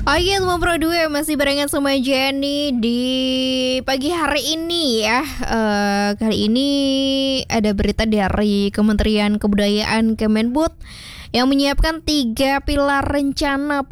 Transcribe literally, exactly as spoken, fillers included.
Oke, teman Pro dua masih barengan sama Jenny di pagi hari ini ya. Eh, kali ini ada berita dari Kementerian Kebudayaan Kemenbud yang menyiapkan tiga pilar rencana